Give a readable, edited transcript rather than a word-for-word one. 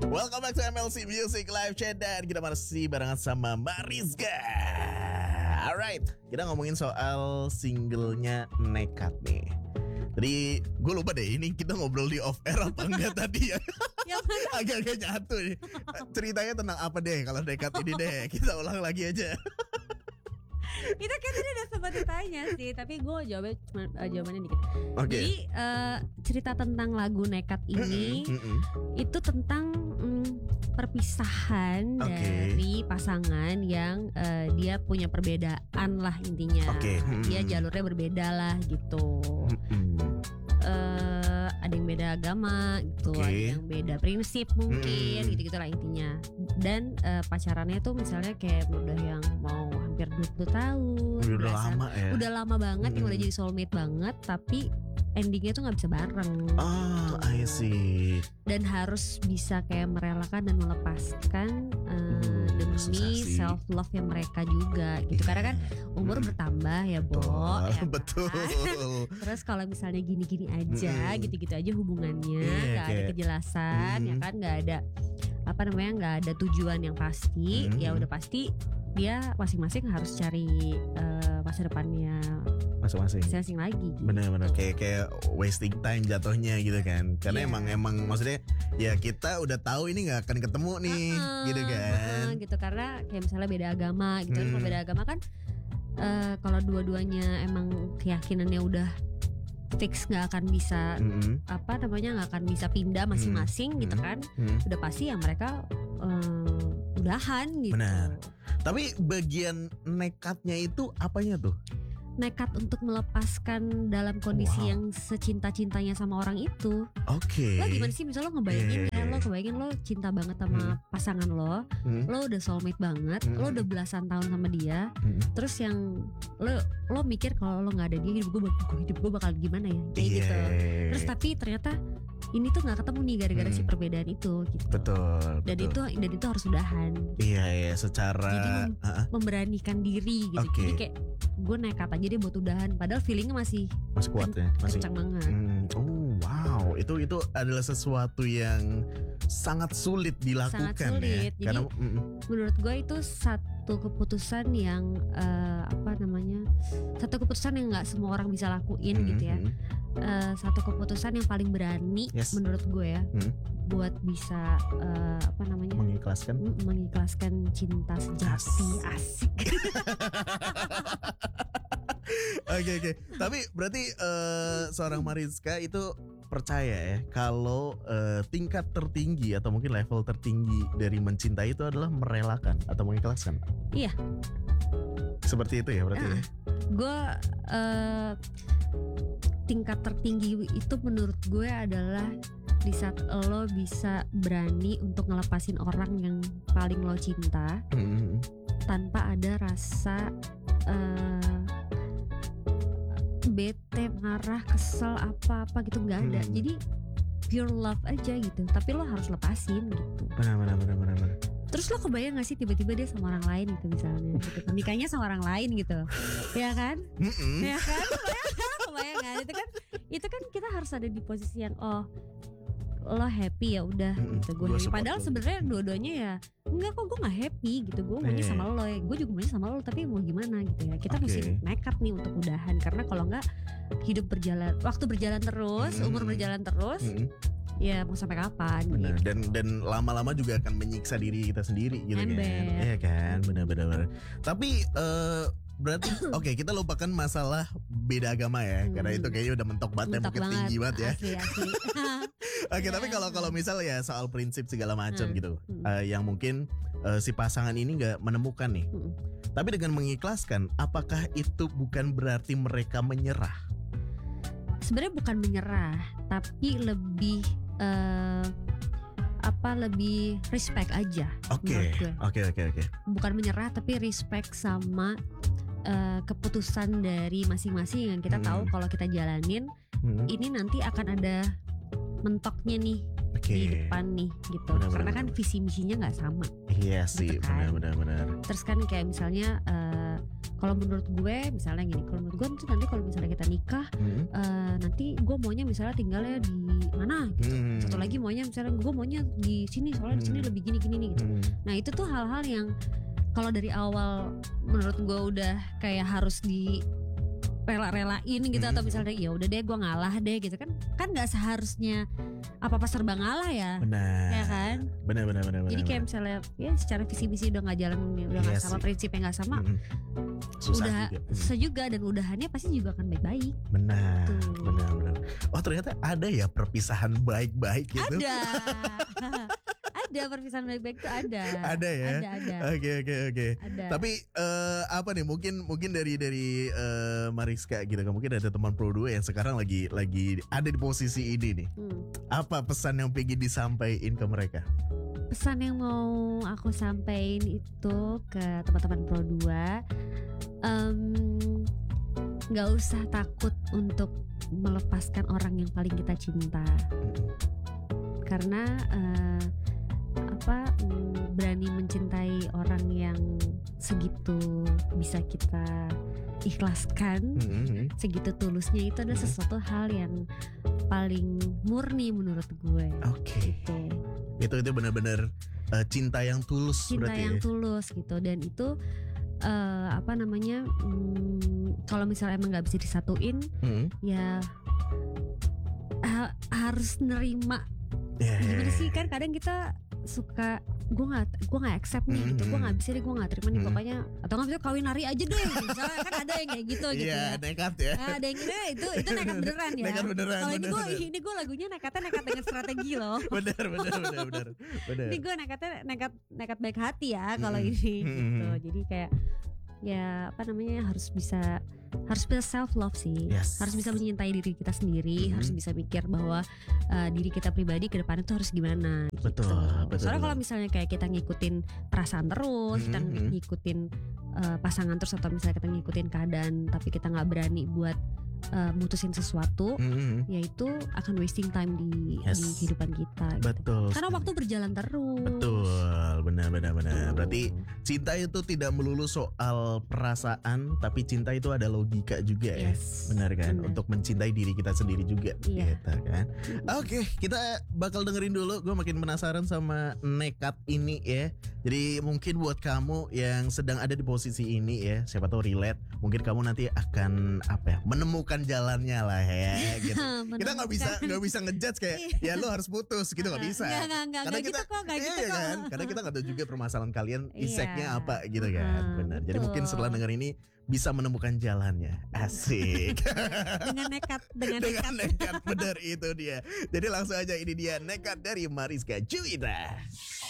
Welcome back to MLC Music Live Chat. Dan kita masih barengan sama Mariska. Alright, kita ngomongin soal singlenya Nekat nih. Tadi gue lupa deh, ini kita ngobrol di off air apa enggak tadi ya. Agak-agak nyatu nih. Ceritanya tentang apa deh kalau Nekat ini deh. Kita ulang lagi aja. Itu kan tadi udah sempat ditanya sih, tapi gue jawabannya dikit. Okay. Jadi cerita tentang lagu Nekat ini itu tentang perpisahan dari pasangan yang dia punya perbedaan lah intinya. Dia jalurnya berbeda lah gitu. Ada yang beda agama gitu, ada yang beda prinsip mungkin gitu-gitu lah intinya. Dan pacarannya tuh misalnya kayak udah yang mau hampir 20 tahun. Udah lama ya. Udah lama banget, yang udah jadi soulmate banget, tapi endingnya tuh gak bisa bareng gitu. I see. Dan harus bisa kayak merelakan dan melepaskan demi self love yang mereka juga gitu. Karena kan umur bertambah ya Bo ya kan? Betul. Terus kalau misalnya gini-gini aja gitu-gitu aja hubungannya gak ada kejelasan ya kan, gak ada nggak ada tujuan yang pasti, ya udah pasti dia masing-masing harus cari masa depannya masing-masing lagi gitu. Bener-bener kayak wasting time jatuhnya gitu kan. Karena emang maksudnya ya kita udah tahu ini nggak akan ketemu nih gitu kan. Gitu karena kayak misalnya beda agama gitu. Kalau beda agama kan kalau dua-duanya emang keyakinannya udah fix nggak akan bisa nggak akan bisa pindah masing-masing gitu kan. Udah pasti ya mereka udahan gitu. Benar. Tapi bagian nekatnya itu apanya tuh? Nekat untuk melepaskan dalam kondisi yang secinta-cintanya sama orang itu. Lo gimana sih misalnya lo ngebayangin lo kebayangin lo cinta banget sama pasangan lo udah soulmate banget, lo udah belasan tahun sama dia, terus yang lo mikir kalau lo nggak ada dia hidup gue bakal gimana ya kayak gitu. Terus tapi ternyata ini tuh nggak ketemu nih gara-gara si perbedaan itu gitu. Betul. Dan itu harus udahan. Iya secara. Jadi memberanikan diri gitu. Jadi kayak gue nekat aja deh buat udahan. Padahal feelingnya masih kuat ya, masih kencang banget. Wow, itu adalah sesuatu yang sangat sulit dilakukan. Sangat sulit. Ya. Karena menurut gue itu satu keputusan yang satu keputusan yang nggak semua orang bisa lakuin gitu ya. Satu keputusan yang paling berani menurut gue ya, buat bisa mengikhlaskan cinta sejati. Asik. Oke. Tapi berarti seorang Mariska itu percaya ya kalau tingkat tertinggi atau mungkin level tertinggi dari mencintai itu adalah merelakan atau mengikhlaskan. Iya. Seperti itu ya berarti ya. Gue tingkat tertinggi itu menurut gue adalah di saat lo bisa berani untuk ngelepasin orang yang paling lo cinta tanpa ada rasa bete, marah, kesel, apa-apa gitu, nggak ada. Jadi pure love aja gitu. Tapi lo harus lepasin gitu. Benar. Terus lo kebayang gak sih tiba-tiba dia sama orang lain gitu misalnya gitu. Nikahnya sama orang lain gitu. Ya kan? Ya kan? Kebayang kan? Itu kan kita harus ada di posisi yang lo happy ya udah gitu. Gue happy. Padahal sebenarnya dua-duanya ya enggak kok, gue gak happy gitu. Gue maunya sama lo ya. Gue juga maunya sama lo, tapi mau gimana gitu ya. Kita mesti nekat nih untuk udahan. Karena kalau enggak waktu berjalan terus, umur berjalan terus, ya mau sampai kapan? Benar. Gitu. Dan lama-lama juga akan menyiksa diri kita sendiri gitu kan. Iya kan, benar. Tapi berarti kita lupakan masalah beda agama ya, karena itu kayaknya udah mentok banget, mungkin tinggi banget ya. Asli. Tapi kalau misal ya soal prinsip segala macam gitu, yang mungkin si pasangan ini nggak menemukan nih. Tapi dengan mengikhlaskan, apakah itu bukan berarti mereka menyerah? Sebenarnya bukan menyerah, tapi lebih lebih respect aja. Oke. Bukan menyerah tapi respect sama keputusan dari masing-masing yang kita tahu kalau kita jalanin ini nanti akan ada mentoknya nih di Oke. depan nih gitu. Benar, Karena benar, kan benar. visi misinya nggak sama. Iya sih, Gitu kan. benar. Terus kan kayak misalnya kalau menurut gue misalnya gini, kalau menurut gue tuh nanti kalau misalnya kita nikah nanti gue maunya misalnya tinggalnya di mana gitu. Satu lagi maunya misalnya gue maunya di sini soalnya di sini lebih gini nih gitu. Nah itu tuh hal-hal yang kalau dari awal menurut gue udah kayak harus di rela-relain gitu atau misalnya ya udah deh gue ngalah deh gitu kan nggak seharusnya apa serba ngalah ya. Benar. Ya kan? Benar. Jadi kayak misalnya ya secara visi misi udah nggak jalan, udah nggak Iya sama, sih. prinsipnya nggak sama, Susah udah juga. susah juga dan udahannya pasti juga akan baik-baik. Benar. Tuh. Benar. Oh ternyata ada ya perpisahan baik-baik gitu. Ada. Ada perpisahan baik-baik tuh ada. Ada ya. Ada. Oke. Ada. Tapi apa nih mungkin dari Mariska gitu kan, mungkin ada teman Pro 2 yang sekarang lagi ada di posisi ini nih. Apa pesan yang pengen disampaikan ke mereka? Pesan yang mau aku sampaikan itu ke teman-teman Pro 2, nggak usah takut untuk melepaskan orang yang paling kita cinta, karena berani mencintai orang yang segitu bisa kita ikhlaskan, segitu tulusnya, itu adalah sesuatu hal yang paling murni menurut gue. Oke. Gitu. Itu benar-benar cinta yang tulus Cinta berarti yang ya? tulus gitu, dan itu kalau misalnya emang nggak bisa disatuin, ya harus nerima. Gimana sih, kan kadang kita suka gue nggak accept nih gitu, gue nggak bisa deh, gue nggak terima nih pokoknya, atau nggak bisa kawin lari aja deh misalnya, kan ada yang kayak gitu Iya, ya. nekat ya. Nah, ada yang gitu, itu nekat beneran ya. Nekat beneran, Kalau bener. ini gue lagunya nekat dengan strategi loh. Benar. Ini gue nekat baik hati ya kalau ini gitu. Jadi kayak ya harus bisa self love sih. Yes. Harus bisa mencintai diri kita sendiri, harus bisa mikir bahwa diri kita pribadi ke depan itu harus gimana gitu. Betul. Soalnya kalau misalnya kayak kita ngikutin perasaan terus, kita ngikutin pasangan terus, atau misalnya kita ngikutin keadaan tapi kita nggak berani buat mutusin sesuatu, ya itu akan wasting time di kehidupan kita gitu. Betul. Karena sekali. waktu berjalan terus. Betul, benar. Berarti cinta itu tidak melulu soal perasaan, tapi cinta itu ada logika juga ya. Yes, Benar kan? benar. Untuk mencintai diri kita sendiri juga, Iya. gitu kan. Oke, kita bakal dengerin dulu. Gue makin penasaran sama Nekat ini ya. Jadi mungkin buat kamu yang sedang ada di posisi ini ya, siapa tahu relate. Mungkin kamu nanti akan menemukan jalannya lah ya. Gitu. Kita nggak bisa ngejudge kayak ya lo harus putus gitu, nggak bisa. Nggak gitu kok. Kan? Karena kita nggak tahu juga permasalahan kalian Iya. iseknya apa gitu kan. Benar. Jadi betul. mungkin setelah denger ini bisa menemukan jalannya. Asik. dengan nekat. Dengan nekat, benar itu dia. Jadi langsung aja, ini dia Nekat dari Mariska Juwita.